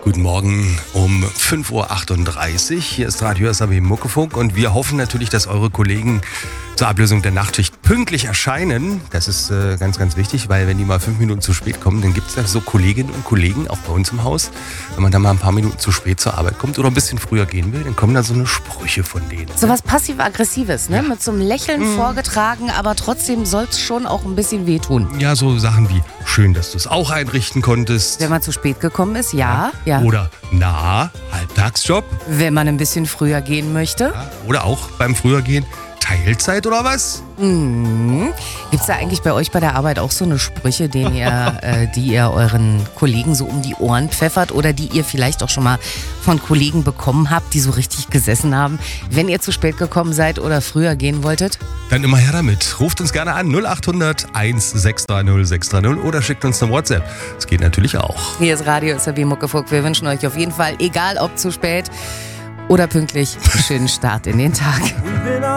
Guten Morgen um 5.38 Uhr. Hier ist Radio SAW Muckefunk und wir hoffen natürlich, dass eure Kollegen zur Ablösung der Nachtschicht pünktlich erscheinen. Das ist ganz, ganz wichtig, weil wenn die mal 5 Minuten zu spät kommen, dann gibt es ja so Kolleginnen und Kollegen, auch bei uns im Haus. Wenn man da mal ein paar Minuten zu spät zur Arbeit kommt oder ein bisschen früher gehen will, dann kommen da so eine Sprüche von denen. So was Passiv-Aggressives, ne? Ja. Mit so einem Lächeln vorgetragen, aber trotzdem soll es schon auch ein bisschen wehtun. Ja, so Sachen wie, schön, dass du es auch einrichten konntest. Wenn man zu spät gekommen ist, ja. Oder, Halbtagsjob. Wenn man ein bisschen früher gehen möchte. Ja. Oder auch beim früher gehen, Teilzeit oder was? Gibt es da eigentlich bei euch bei der Arbeit auch so eine Sprüche, die ihr euren Kollegen so um die Ohren pfeffert oder die ihr vielleicht auch schon mal von Kollegen bekommen habt, die so richtig gesessen haben, wenn ihr zu spät gekommen seid oder früher gehen wolltet? Dann immer her damit. Ruft uns gerne an 0800 1630 630 oder schickt uns eine WhatsApp. Das geht natürlich auch. Hier ist Radio SAW Muckefunk. Wir wünschen euch auf jeden Fall, egal ob zu spät oder pünktlich, einen schönen Start in den Tag.